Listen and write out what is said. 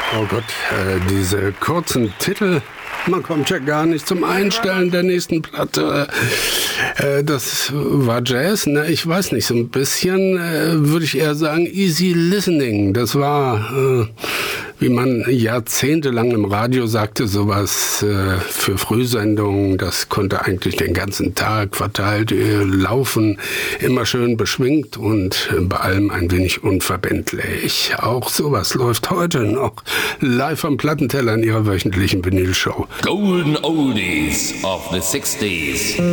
Oh Gott, diese kurzen Titel, man kommt ja gar nicht zum Einstellen der nächsten Platte. Das war Jazz, ne? Ich weiß nicht, so ein bisschen würde ich eher sagen easy listening. Das war, wie man jahrzehntelang im Radio sagte, sowas für Frühsendungen. Das konnte eigentlich den ganzen Tag verteilt laufen, immer schön beschwingt und bei allem ein wenig unverbindlich. Auch sowas läuft heute noch live am Plattenteller in ihrer wöchentlichen Vinylshow. Golden Oldies of the 60s.